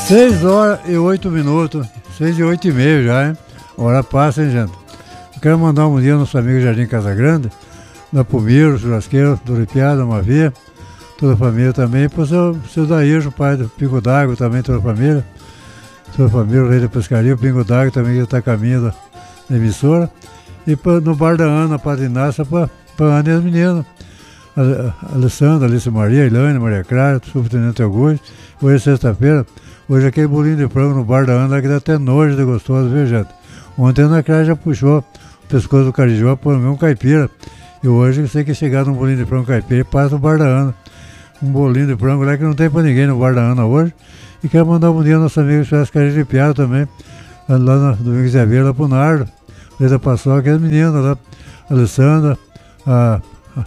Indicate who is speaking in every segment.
Speaker 1: 6h08, 6h08h30 já, hein? Hora passa, hein, gente? Eu quero mandar um bom dia aos nossos amigos Jardim Casa Grande, da Pumiro, Churrasqueiro, Doripiada, Mavia, toda a família também, para o seu Daír, o pai do Pingo d'Água também, toda a família, o rei da pescaria, o Pingo d'Água também que está a caminho da emissora, e no bar da Ana, Padre Inácio, para a Ana e as meninas, a Alessandra, Alice Maria, Ilane, Maria Clara, Subtenente Augusto. Hoje é sexta-feira, hoje aquele bolinho de frango no bar da Ana, que dá até nojo de gostoso, viu, gente? Ontem a Ana Clara já puxou o pescoço do carijó para o meu caipira, e hoje eu sei que chegar num bolinho de frango caipira e passa no bar da Ana. Um bolinho de frango lá que não tem para ninguém no bar da Ana hoje. E quero mandar um bom dia ao nosso amigo Churrascaria de Piada também, lá no Domingos de Aveiro, lá pro Nardo, Leda Paçoca, e as meninas lá, a Alessandra, a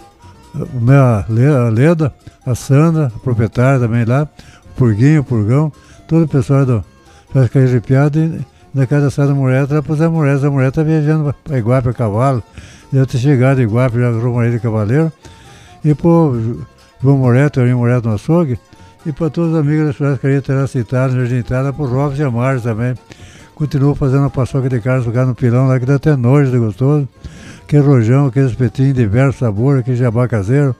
Speaker 1: Leda, a Sandra, a proprietária também lá, o Purguinho, o Purgão, todo o pessoal do Churrascaria de Piada, e na casa da Sada Moreta, lá pro Zé Moreta. A Moreta tá viajando para Iguape a cavalo, deve ter chegado em Iguape, já virou marido de cavaleiro, e pro João Moreto, Eurinho Moreto no açougue, e para todos os amigos da Churrascaria Terracitada, no Jardim Itália, para o Robson e a Marge também. Continuou fazendo a paçoca de carne lugar no pilão lá, que dá até nojo de gostoso. Aquele rojão, aquele espetinho de diversos sabores, aquele jabá caseiro,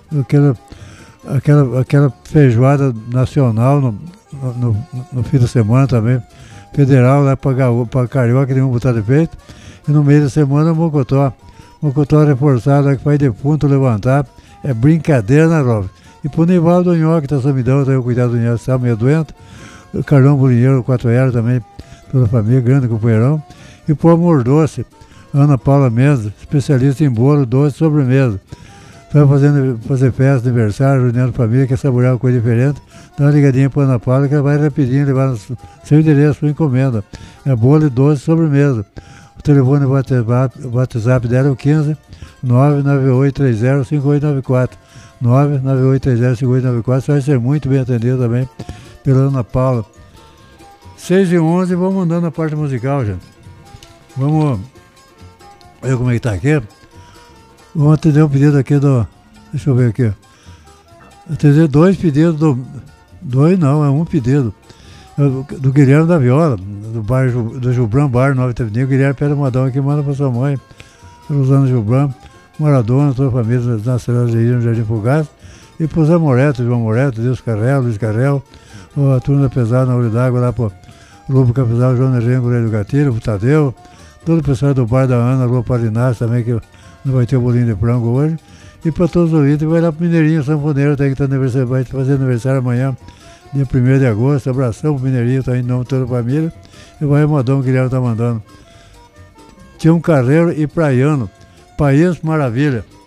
Speaker 1: aquela feijoada nacional no fim de semana também, federal lá para carioca, nenhum botar de peito. E no meio da semana, mocotó reforçado, que faz defunto levantar. É brincadeira, né, Robson? E pro Nivaldo Nhoque, que tá sumidão, tá eu cuidado do Nhoque, está meio doente. O Carlão Bolinheiro, 4R também, toda a família, grande companheirão. E pro Amor Doce, Ana Paula Mendes, especialista em bolo, doce e sobremesa. Vai fazer festa, aniversário, reunião de família, quer saborear uma coisa diferente, dá uma ligadinha pro Ana Paula, que ela vai rapidinho levar no seu endereço, sua encomenda. É bolo e doce e sobremesa. O telefone do WhatsApp dela é o 15 99830 5894. 99830 5894. Você vai ser muito bem atendido também pela Ana Paula. 6h11, vamos mandando a parte musical, gente. Vamos ver como é que tá aqui. Vamos atender um pedido aqui do... Deixa eu ver aqui. Atender dois pedidos do... Dois não, é um pedido. Do Guilherme da Viola, do Gilbran Bar, 9 Avenida. O Guilherme Pedro Madão aqui, manda para sua mãe. Rosana Gilbran, Maradona, toda a família na cidade de no Jardim Fugaz. E para o Zé Moreto, João Moreto, Deus Carrel, Luiz Carrel, a turma da Pesada na Olho d'Água, lá para o Lobo Capizal, João Nerengo, Aurélio Gatilho, o Tadeu, todo o pessoal do Bar da Ana, Rua Parinácio também, que não vai ter o bolinho de frango hoje. E para todos os ouvintes, vai lá para o Mineirinho Sanfoneiro, tem que vai fazer aniversário amanhã, dia 1º de agosto. Abração pro Mineirinho, tá indo em nome de toda a família. E vai o modão que o Guilherme tá mandando. Tião Carreiro e Praiano, País Maravilha.